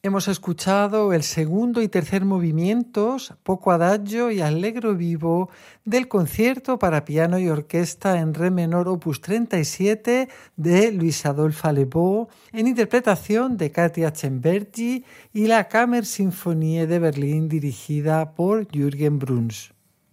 Hemos escuchado el segundo y tercer movimientos, poco adagio y allegro vivo, del concierto para piano y orquesta en re menor opus 37 de Luis Adolphe Allebaut, en interpretación de Katia Cembergi y la Kammersinfonie de Berlín dirigida por Jürgen Bruns.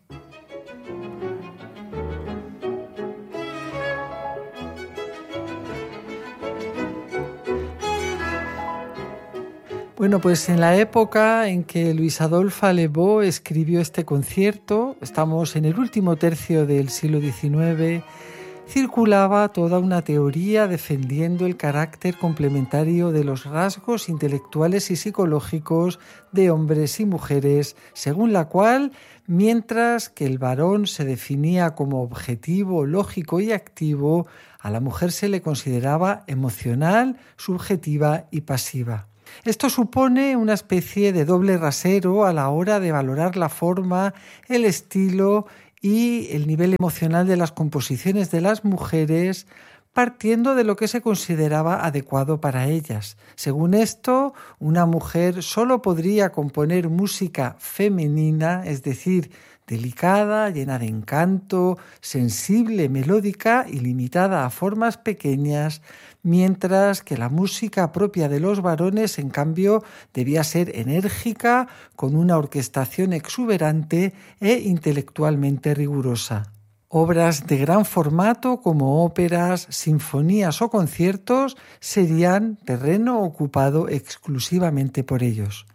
Bueno, pues en la época en que Luis Adolphe Allebaut escribió este concierto, estamos en el último tercio del siglo XIX, circulaba toda una teoría defendiendo el carácter complementario de los rasgos intelectuales y psicológicos de hombres y mujeres, según la cual, mientras que el varón se definía como objetivo, lógico y activo, a la mujer se le consideraba emocional, subjetiva y pasiva. Esto supone una especie de doble rasero a la hora de valorar la forma, el estilo y el nivel emocional de las composiciones de las mujeres, partiendo de lo que se consideraba adecuado para ellas. Según esto, una mujer solo podría componer música femenina, es decir, delicada, llena de encanto, sensible, melódica y limitada a formas pequeñas, mientras que la música propia de los varones, en cambio, debía ser enérgica, con una orquestación exuberante e intelectualmente rigurosa. Obras de gran formato como óperas, sinfonías o conciertos serían terreno ocupado exclusivamente por ellos.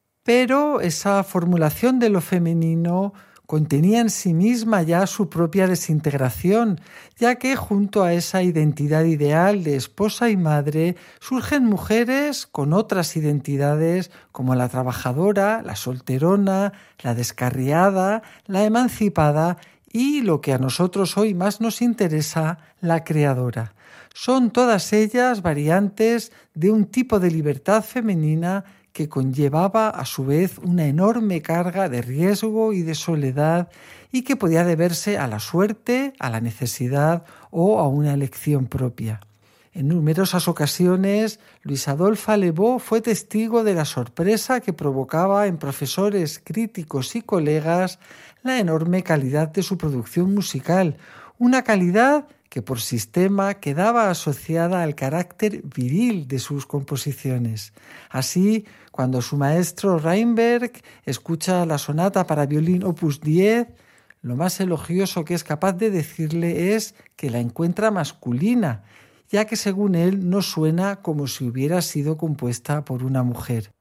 Pero esa formulación de lo femenino contenía en sí misma ya su propia desintegración, ya que junto a esa identidad ideal de esposa y madre surgen mujeres con otras identidades como la trabajadora, la solterona, la descarriada, la emancipada y, lo que a nosotros hoy más nos interesa, la creadora. Son todas ellas variantes de un tipo de libertad femenina que conllevaba a su vez una enorme carga de riesgo y de soledad y que podía deberse a la suerte, a la necesidad o a una elección propia. En numerosas ocasiones, Luis Adolphe Allebaut fue testigo de la sorpresa que provocaba en profesores, críticos y colegas la enorme calidad de su producción musical, una calidad que por sistema quedaba asociada al carácter viril de sus composiciones. Así, cuando su maestro Reinberg escucha la sonata para violín opus 10, lo más elogioso que es capaz de decirle es que la encuentra masculina, ya que según él no suena como si hubiera sido compuesta por una mujer.